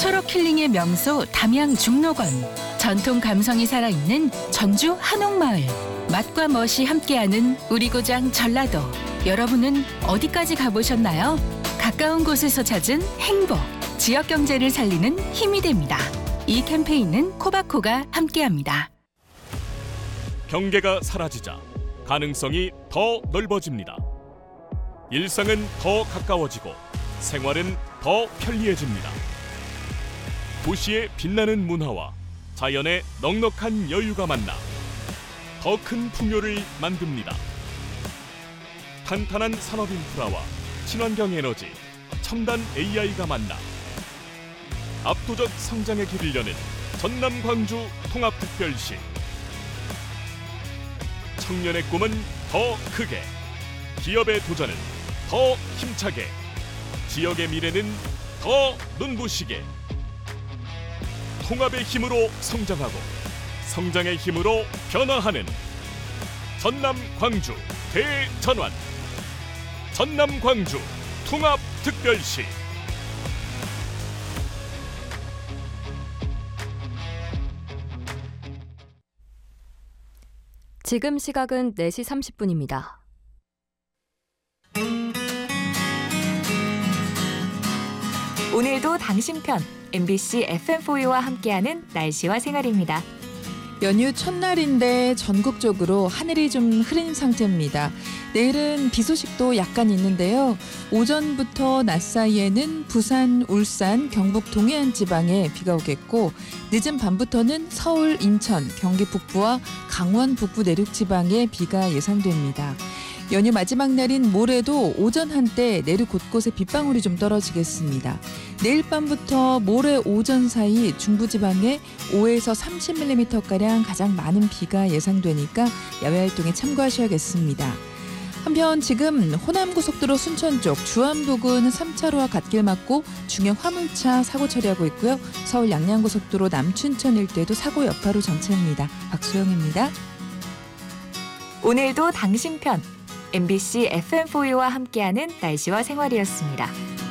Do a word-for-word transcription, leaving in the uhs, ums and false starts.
초록 힐링의 명소 담양 중록원. 전통 감성이 살아있는 전주 한옥마을. 맛과 멋이 함께하는 우리 고장 전라도. 여러분은 어디까지 가보셨나요? 가까운 곳에서 찾은 행복. 지역 경제를 살리는 힘이 됩니다. 이 캠페인은 코바코가 함께합니다. 경계가 사라지자 가능성이 더 넓어집니다. 일상은 더 가까워지고 생활은 더 편리해집니다. 도시의 빛나는 문화와 자연의 넉넉한 여유가 만나 더 큰 풍요를 만듭니다. 탄탄한 산업 인프라와 친환경 에너지, 첨단 에이아이가 만나 압도적 성장의 길을 여는 전남 광주 통합특별시. 청년의 꿈은 더 크게, 기업의 도전은 더 힘차게, 지역의 미래는 더 눈부시게. 통합의 힘으로 성장하고 성장의 힘으로 변화하는 전남 광주 대전환. 전남 광주 통합특별시. 지금 시각은 네 시 삼십 분입니다. 오늘도 당신 편 엠비씨 에프엠포유와 함께하는 날씨와 생활입니다. 연휴 첫날인데 전국적으로 하늘이 좀 흐린 상태입니다. 내일은 비 소식도 약간 있는데요. 오전부터 낮 사이에는 부산, 울산, 경북 동해안 지방에 비가 오겠고 늦은 밤부터는 서울, 인천, 경기 북부와 강원 북부 내륙 지방에 비가 예상됩니다. 연휴 마지막 날인 모레도 오전 한때 내륙 곳곳에 빗방울이 좀 떨어지겠습니다. 내일 밤부터 모레 오전 사이 중부지방에 오에서 삼십 밀리미터가량 가장 많은 비가 예상되니까 야외 활동에 참고하셔야겠습니다. 한편 지금 호남고속도로 순천 쪽 주안 부근 삼 차로와 갓길 막고 중형 화물차 사고 처리하고 있고요. 서울 양양고속도로 남춘천 일대도 사고 여파로 정체입니다. 박소영입니다. 오늘도 당신 편 엠비씨 에프엠포유와 함께하는 날씨와 생활이었습니다.